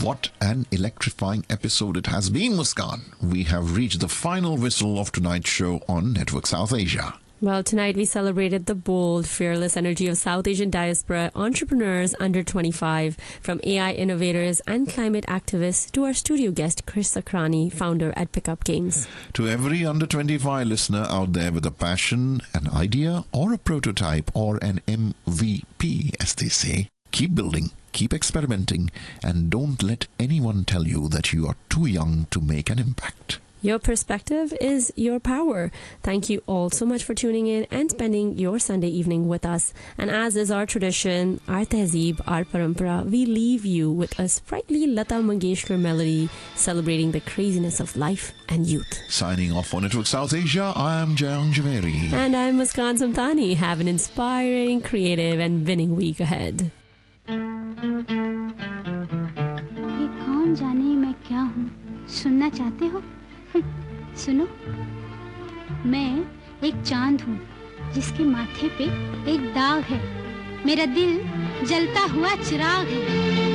What an electrifying episode it has been, Muskan. We have reached the final whistle of tonight's show on Network South Asia. Well, tonight we celebrated the bold, fearless energy of South Asian diaspora entrepreneurs under 25, from AI innovators and climate activists to our studio guest, Chris Sakrani, founder at Pickup Games. To every under 25 listener out there with a passion, an idea, or a prototype, or an MVP, as they say, keep building, keep experimenting, and don't let anyone tell you that you are too young to make an impact. Your perspective is your power. Thank you all so much for tuning in and spending your Sunday evening with us. And as is our tradition, our tehzeeb, our parampara, we leave you with a sprightly Lata Mangeshkar melody celebrating the craziness of life and youth. Signing off on Network South Asia, I am Jayang Javeri. And I'm Muskan Samtani. Have an inspiring, creative and winning week ahead. ये कौन जाने मैं क्या हूँ सुनना चाहते हो सुनो मैं एक चांद हूँ जिसके माथे पे एक दाग है मेरा दिल जलता हुआ चिराग है